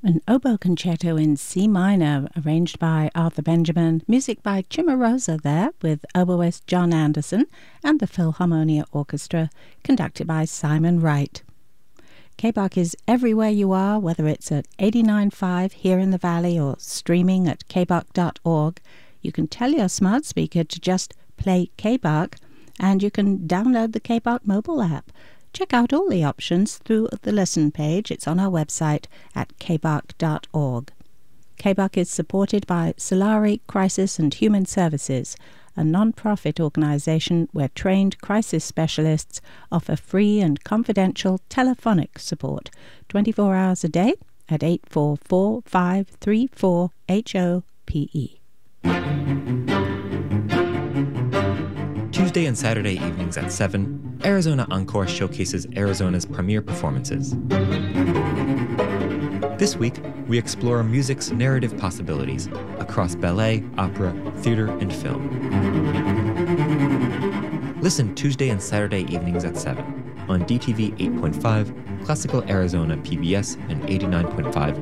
an oboe concerto in C minor, arranged by Arthur Benjamin, music by Cimarosa there, with oboist John Anderson, and the Philharmonia Orchestra, conducted by Simon Wright. KBAQ is everywhere you are, whether it's at 89.5 here in the Valley or streaming at kbaq.org. You can tell your smart speaker to just play KBAQ, and you can download the KBAQ mobile app. Check out all the options through the Listen page. It's on our website at kbaq.org. KBAQ is supported by Solari Crisis and Human Services, a non-profit organisation where trained crisis specialists offer free and confidential telephonic support 24 hours a day at 844-534-HOPE. Tuesday and Saturday evenings at 7, Arizona Encore showcases Arizona's premier performances. This week, we explore music's narrative possibilities across ballet, opera, theater, and film. Listen Tuesday and Saturday evenings at 7 on DTV 8.5, Classical Arizona PBS, and 89.5